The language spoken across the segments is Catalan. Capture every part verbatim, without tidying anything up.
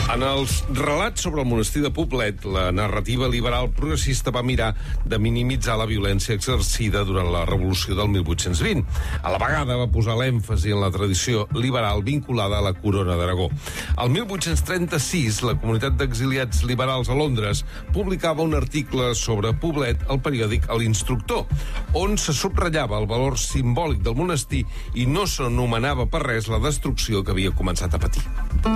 En els relats sobre el monestir de Poblet, la narrativa liberal progressista va mirar de minimitzar la violència exercida durant la Revolució del mil vuit-cents vint. A la vegada va posar l'èmfasi en la tradició liberal vinculada a la Corona d'Aragó. El mil vuit-cents trenta-sis, la comunitat d'exiliats liberals a Londres publicava un article sobre Poblet al periòdic L'Instructor, on se subratllava el valor simbòlic del monestir i no s'anomenava per res la destrucció que havia començat a patir.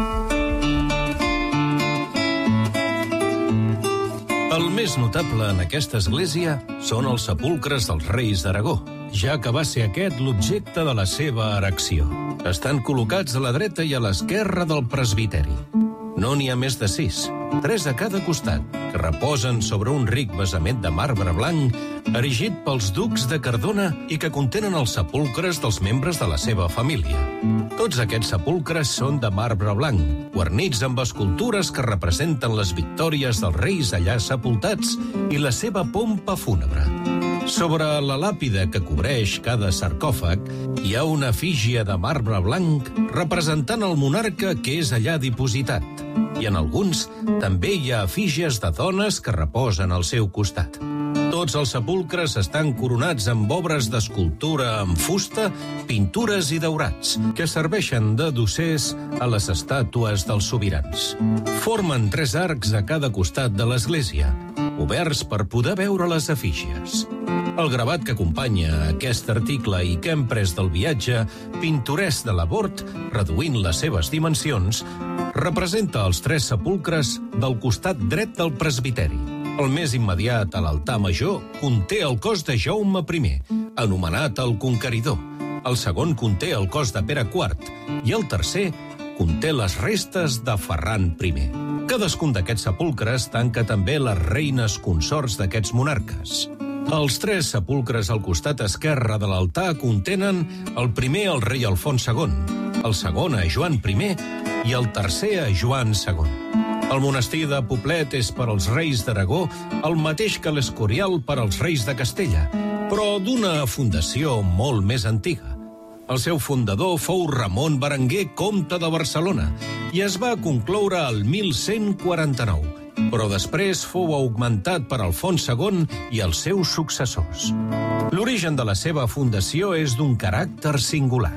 El més notable en aquesta església són els sepulcres dels reis d'Aragó, ja que va ser aquest l'objecte de la seva erecció. Estan col·locats a la dreta i a l'esquerra del presbiteri. No n'hi ha més de sis, tres a cada costat, que reposen sobre un ric basament de marbre blanc erigit pels ducs de Cardona i que contenen els sepulcres dels membres de la seva família. Tots aquests sepulcres són de marbre blanc, guarnits amb escultures que representen les victòries dels reis allà sepultats i la seva pompa fúnebre. Sobre la làpida que cobreix cada sarcòfag hi ha una efígie de marbre blanc representant el monarca que és allà dipositat, i en alguns també hi ha efígies de dones que reposen al seu costat. Tots els sepulcres estan coronats amb obres d'escultura en fusta, pintures i daurats, que serveixen de dossers a les estàtues dels sobirans. Formen tres arcs a cada costat de l'església, oberts per poder veure les efígies. El gravat que acompanya aquest article i que hem pres del viatge pintoresc de Labort, reduint les seves dimensions, representa els tres sepulcres del costat dret del presbiteri. El més immediat a l'altar major conté el cos de Jaume primer, anomenat el Conqueridor. El segon conté el cos de Pere quart i el tercer conté les restes de Ferran primer. Cadascun d'aquests sepulcres tanca també les reines consorts d'aquests monarques. Els tres sepulcres al costat esquerre de l'altar contenen el primer el rei Alfons segon, el segon a Joan primer i el tercer a Joan segon. El monestir de Poblet és per als reis d'Aragó el mateix que l'Escorial per als reis de Castella, però d'una fundació molt més antiga. El seu fundador fou Ramon Berenguer, comte de Barcelona, i es va concloure el mil cent quaranta-nou, però després fou augmentat per Alfons segon i els seus successors. L'origen de la seva fundació és d'un caràcter singular.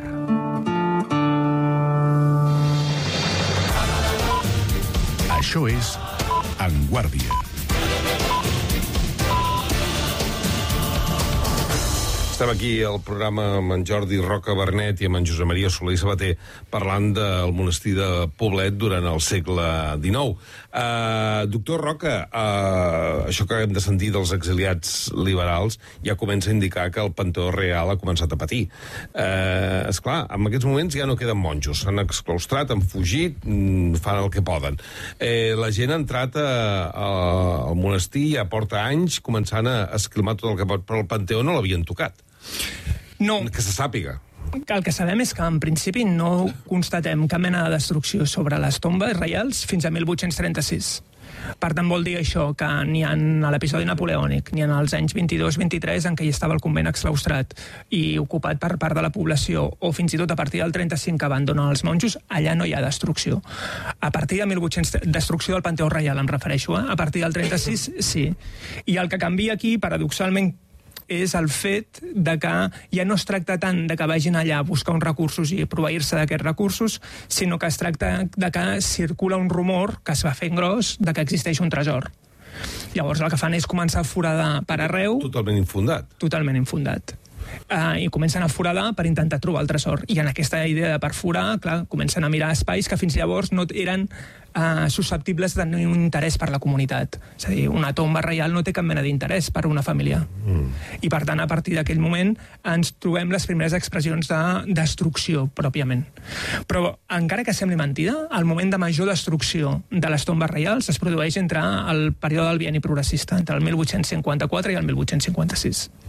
Això és En Guàrdia. Estem aquí al programa amb en Jordi Roca Bernet i amb en Josep Maria Soler i Sabater parlant del monestir de Poblet durant el segle dinou. Uh, doctor Roca, uh, això que hem de sentir dels exiliats liberals ja comença a indicar que el Panteó Real ha començat a patir. Uh, esclar, en aquests moments ja no queden monjos, s'han exclaustrat, han fugit, mm, fan el que poden. Uh, la gent ha entrat a, a, al monestir ja porta anys començant a esclimar tot el que pot, però el Panteó no l'havien tocat. No. Que se sàpiga. El que sabem és que, en principi, no constatem cap mena de destrucció sobre les tombes reials fins a mil vuit-cents trenta-sis. Per tant, vol dir això, que n'hi ha a l'episodi napoleònic, n'hi ha als anys vint-i-dos vint-i-tres en què hi estava el convent exclaustrat i ocupat per part de la població, o fins i tot a partir del trenta-cinc que abandonen els monjos, allà no hi ha destrucció. A partir de mil vuit-cents, destrucció del Panteó Reial, em refereixo, eh? A partir del trenta-sis, sí. I el que canvia aquí, paradoxalment, és el fet de que ja no es tracta tant de que vagin allà a buscar uns recursos i proveir-se d'aquests recursos, sinó que es tracta de que circula un rumor que es va fent gros de que existeix un tresor. Llavors el que fan és començar a foradar per arreu... Totalment infundat. Totalment infundat. Uh, i comencen a foradar per intentar trobar el tresor. I en aquesta idea de perforar, clar, comencen a mirar espais que fins llavors no eren uh, susceptibles de tenir un interès per la comunitat. És a dir, una tomba reial no té cap mena d'interès per una família. Mm. I per tant, a partir d'aquell moment ens trobem les primeres expressions de destrucció, pròpiament. Però, encara que sembli mentida, el moment de major destrucció de les tombes reials es produeix entre el període del bienni progressista, entre el mil vuit-cents cinquanta-quatre i el mil vuit-cents cinquanta-sis.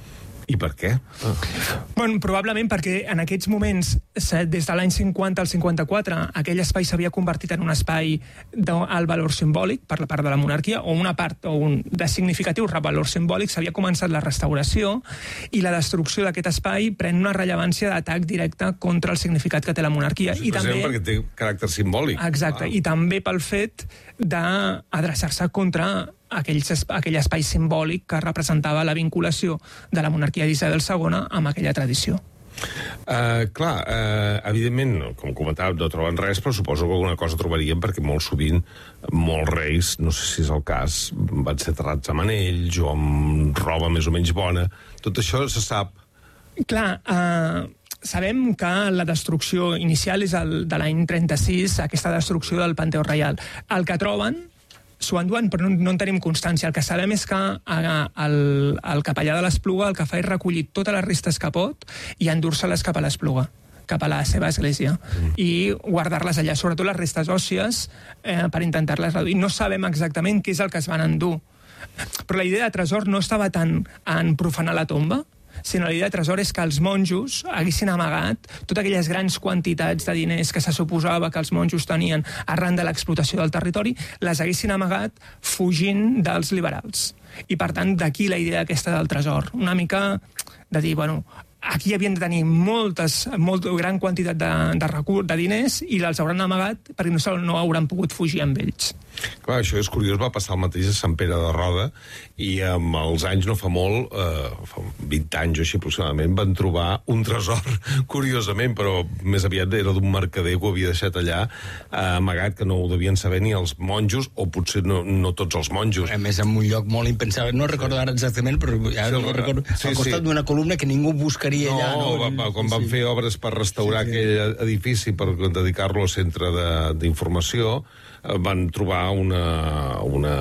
I per què? Ah. Bueno, probablement perquè en aquests moments, des de l'any cinquanta al cinquanta-quatre, aquell espai s'havia convertit en un espai d'alt valor simbòlic per la part de la monarquia, o una part o un, de significatiu valor simbòlic. S'havia començat la restauració i la destrucció d'aquest espai pren una rellevància d'atac directe contra el significat que té la monarquia. I també perquè té caràcter simbòlic. Exacte, ah. i també pel fet d'adreçar-se contra aquells, aquell espai simbòlic que representava la vinculació de la monarquia d'Isabel segona amb aquella tradició. Uh, clar, uh, evidentment, com comentàvem, no troben res, però suposo que alguna cosa trobaríem, perquè molt sovint molts reis, no sé si és el cas, van ser aterrats amb anells o amb roba més o menys bona. Tot això se sap. Clar, uh, sabem que la destrucció inicial és el de l'any trenta-sis, aquesta destrucció del Panteó Reial. El que troben s'ho enduen, però no, no en tenim constància. El que sabem és que el, el capellà de l'Espluga el que fa és recollir totes les restes que pot i endur-se-les cap a l'Espluga, cap a la seva església, mm. i guardar-les allà, sobretot les restes òssies, eh, per intentar-les reduir. No sabem exactament què és el que es van endur. Però la idea de tresor no estava tant en profanar la tomba, sinó la idea de tresor és que els monjos haguessin amagat totes aquelles grans quantitats de diners que se suposava que els monjos tenien arran de l'explotació del territori, les haguessin amagat fugint dels liberals. I, per tant, d'aquí la idea aquesta del tresor. Una mica de dir, bueno, aquí havien de tenir moltes, molt gran quantitat de, de recursos, de diners, i els hauran amagat perquè no, no hauran pogut fugir amb ells. Clar, això és curiós, va passar el mateix a Sant Pere de Roda, i amb els anys, no fa molt, eh, fa vint anys o així aproximadament, van trobar un tresor, curiosament, però més aviat era d'un mercader que ho havia deixat allà, eh, amagat, que no ho devien saber ni els monjos, o potser no, no tots els monjos. A més, en un lloc molt impensable, no recordo ara exactament, però ja sí, no recordo, sí, al costat sí. d'una columna que ningú buscaria no, allà. No, va, va, quan sí, van sí. fer obres per restaurar sí, sí. aquell edifici, per dedicar-lo al centre d'informació, van trobar una,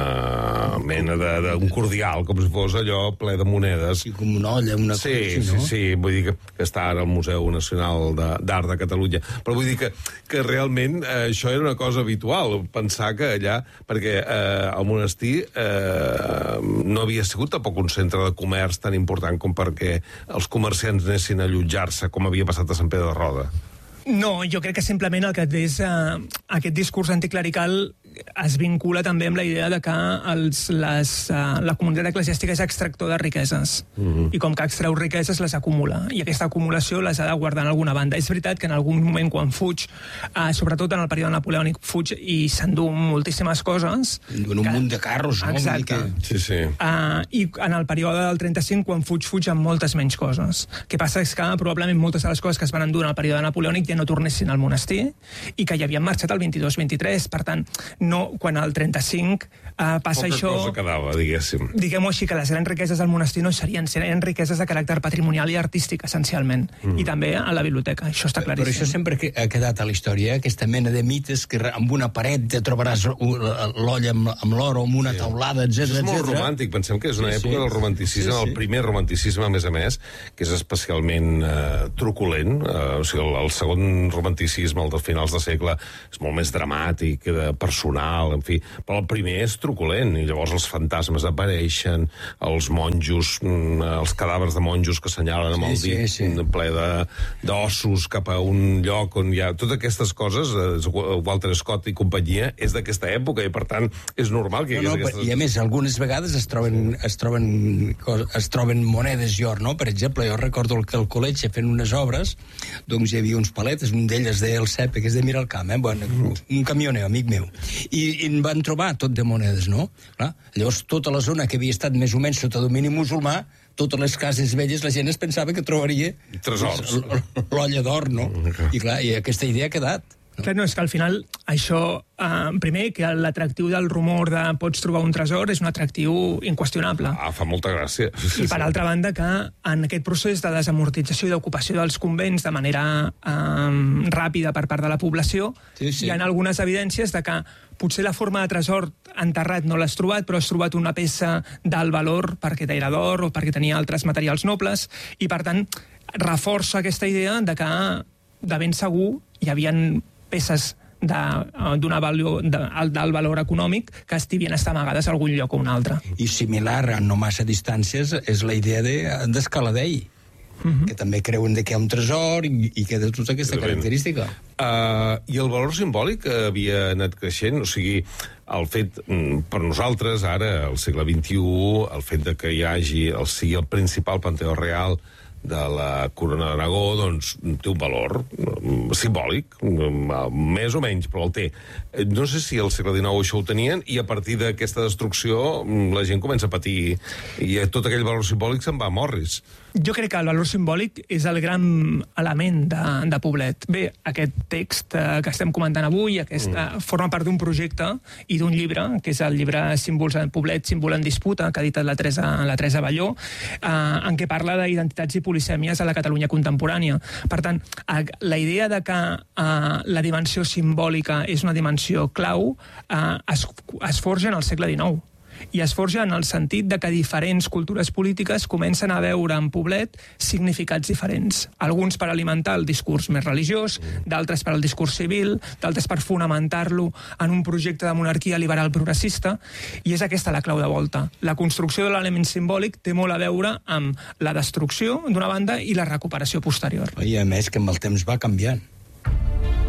una mena d'un cordial, com si fos allò ple de monedes. Sí, com una olla, una sí, cosa així, no? Sí, sí, vull dir que, que està ara al Museu Nacional d'Art de, de Catalunya. Però vull dir que, que realment eh, això era una cosa habitual, pensar que allà, perquè eh, el monestir eh, no havia sigut tampoc un centre de comerç tan important com perquè els comerciants anessin a allotjar-se, com havia passat a Sant Pere de Roda. No, jo crec que simplement el que és uh, aquest discurs anticlerical es vincula també amb la idea de que els, les, uh, la comunitat eclesiàstica és extractor de riqueses. Mm-hmm. I com que extreu riqueses, les acumula. I aquesta acumulació les ha de guardar en alguna banda. És veritat que en algun moment, quan fuig, uh, sobretot en el període napoleònic, fuig i s'endú moltíssimes coses. En un que... munt de carros, no? Exacte. Que... Sí, sí. Uh, I en el període del trenta-cinc, quan fuig, fuig amb moltes menys coses. El que passa és que probablement moltes de les coses que es van endur en el període napoleònic ja no tornessin al monestir i que ja havien marxat el vint-i-dos vint-i-tres. Per tant, no, quan al trenta-cinc uh, passa Poca això... cosa quedava, diguéssim. Diguem-ho així, que les grans riqueses del monestir no serien, serien riqueses de caràcter patrimonial i artístic, essencialment. Mm. I també a la biblioteca, això està claríssim. Però això sempre ha quedat a la història, aquesta mena de mites que amb una paret te trobaràs l'olla amb, amb l'or o amb una sí. taulada, etcètera. És molt romàntic, pensem que és una sí, època sí. del romanticisme, sí, sí. el primer romanticisme, a més a més, que és especialment eh, truculent, eh, o sigui, el, el segon romanticisme, el dels finals de segle, és molt més dramàtic, eh, personal, en fi, però el primer és truculent, i llavors els fantasmes apareixen, els monjos, els cadàvers de monjos que assenyalen amb el sí, dit sí, sí. ple d'ossos cap a un lloc on hi ha... Totes aquestes coses, eh, Walter Scott i companyia, és d'aquesta època, i per tant és normal que hi hagués no, no, aquestes... I a més, algunes vegades es troben, es troben, es troben monedes d'or, no? Per exemple, jo recordo que al col·legi fent unes obres, doncs hi havia uns paletes, un d'ells es deia el Cepe, que és de Miralcamp, eh? Bueno, un camioner, amic meu. I, i en van trobar tot de monedes, no? Clar, llavors, tota la zona que havia estat més o menys sota domini musulmà, totes les cases velles, la gent es pensava que trobaria tresors, l'olla d'or, no? I clar, i aquesta idea ha quedat. No? Clar, no, és que al final això, eh, primer, que l'atractiu del rumor de pots trobar un tresor és un atractiu inqüestionable. Ah, fa molta gràcia. I per altra banda que en aquest procés de desamortització i d'ocupació dels convents de manera eh, ràpida per part de la població, sí, sí. hi ha algunes evidències de que potser la forma de tresor enterrat no l'has trobat, però has trobat una peça d'alt valor perquè era d'or o perquè tenia altres materials nobles, i per tant reforça aquesta idea de que de ben segur hi havien peces d'alt valor econòmic que estiguin estar amagades a algun lloc o un altre. I similar, a no massa distàncies, és la idea d'Escaladei, de, Uh-huh. que també creuen que hi ha un tresor i, i que té tota aquesta característica. Uh, I el valor simbòlic havia anat creixent, o sigui, el fet, per nosaltres, ara, al segle vint-i-u, el fet de que hi hagi, el sigui el principal panteó real de la Corona d'Aragó, doncs té un valor simbòlic, més o menys, però el té. No sé si al segle dinou això ho tenien, i a partir d'aquesta destrucció la gent comença a patir, i tot aquell valor simbòlic se'n va a Morris. Jo crec que el valor simbòlic és el gran element de, de Poblet. Bé, aquest text eh, que estem comentant avui aquesta, mm. forma part d'un projecte i d'un llibre, que és el llibre Símbols en Poblet, símbol en disputa, que ha editat la Teresa, la Teresa Balló, eh, en què parla d'identitats i polisèmies a la Catalunya contemporània. Per tant, eh, la idea de que eh, la dimensió simbòlica és una dimensió clau eh, es, es forja en el segle dinou. I es forja en el sentit de que diferents cultures polítiques comencen a veure en Poblet significats diferents. Alguns per alimentar el discurs més religiós, d'altres per al discurs civil, d'altres per fonamentar-lo en un projecte de monarquia liberal progressista, i és aquesta la clau de volta. La construcció de l'element simbòlic té molt a veure amb la destrucció, d'una banda, i la recuperació posterior. I a més que amb el temps va canviant.